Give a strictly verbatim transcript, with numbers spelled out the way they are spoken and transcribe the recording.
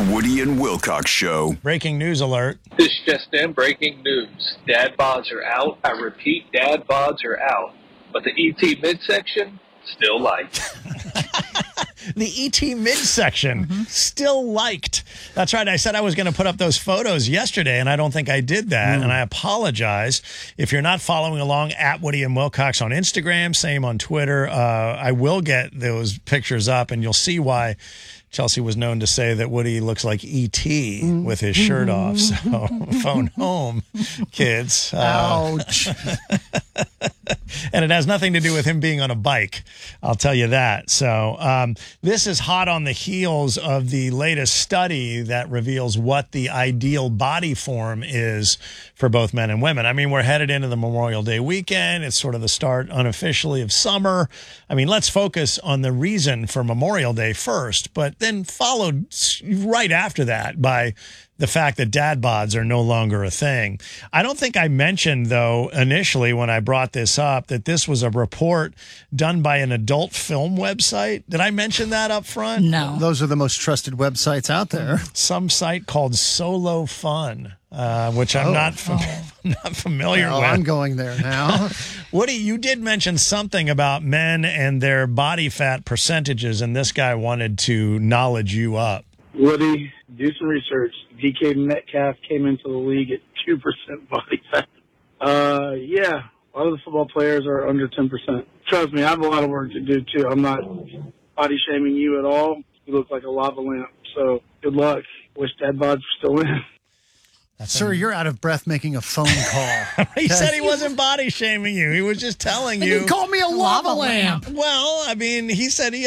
Woody and Wilcox Show. Breaking news alert. This just in, breaking news. Dad bods are out. I repeat, dad bods are out. But the E T midsection, still liked. The E T midsection, mm-hmm. still liked. That's right. I said I was going to put up those photos yesterday, and I don't think I did that. Mm. And I apologize. If you're not following along, at Woody and Wilcox on Instagram, same on Twitter. Uh, I will get those pictures up, and you'll see why Chelsea was known to say that Woody looks like E T with his shirt off. So phone home, kids. Ouch. Uh, and it has nothing to do with him being on a bike. I'll tell you that. So um, this is hot on the heels of the latest study that reveals what the ideal body form is for both men and women. I mean, we're headed into the Memorial Day weekend. It's sort of the start unofficially of summer. I mean, let's focus on the reason for Memorial Day first, but then followed right after that by the fact that dad bods are no longer a thing. I don't think I mentioned, though, initially when I brought this up, that this was a report done by an adult film website. Did I mention that up front? No. Those are the most trusted websites out there. Some site called Solo Fun, uh, which I'm oh. not, fam- oh. not familiar well, with. I'm going there now. Woody, you did mention something about men and their body fat percentages, and this guy wanted to knowledge you up. Woody, do some research. D K Metcalf came into the league at two percent body fat. Uh, yeah, a lot of the football players are under ten percent. Trust me, I have a lot of work to do, too. I'm not body shaming you at all. You look like a lava lamp. So good luck. Wish dad bods were still in. That's Sir, you're out of breath making a phone call. He said he wasn't body shaming you. He was just telling and you. You called me a lava, lava lamp. lamp. Well, I mean, he said he